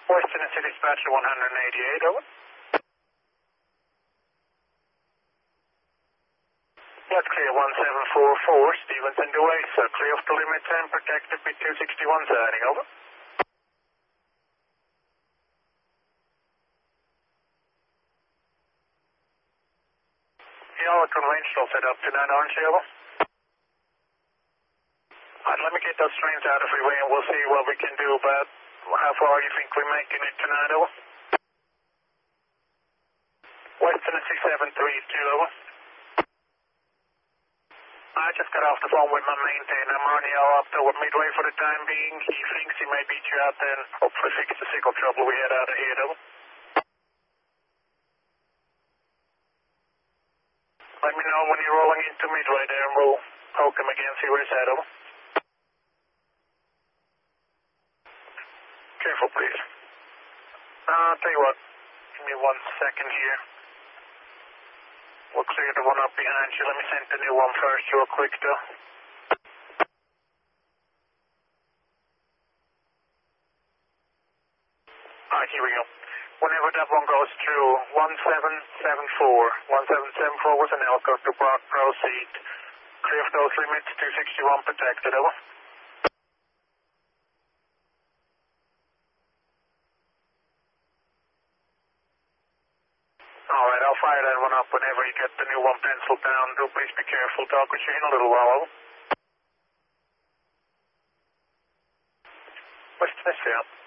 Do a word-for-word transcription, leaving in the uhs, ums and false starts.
Western City Dispatcher one eighty-eight, over. That's clear one seven four four, Stevenson to Way, sir. Clear off the limits and protected with two sixty-one signing, over. Yeah, all conventional set up tonight, aren't you, over? Alright, let me get those trains out of the way and we'll see what we can do about how far you think we're making it tonight, over. Western six seven three two, over. I just got off the phone with my maintainer, Marnio, up to Midway for the time being. He thinks he may beat you out there and hopefully fix the signal trouble we had out of here, over. Let me know when you're rolling into Midway there and we'll poke him again, see where he's at, over. Careful, please. Uh, I'll tell you what, give me one second here. We'll clear the one up behind you. Let me send the new one first real quick, though. Alright, here we go. Whenever that one goes through, one seven seven four. one seven seven four was an Elko to Brock, proceed. Clear of those limits, two sixty-one protected, over. Alright, I'll fire that one up whenever you get the new one penciled down. Do please be careful. Talk with you in a little while, over. What's this here?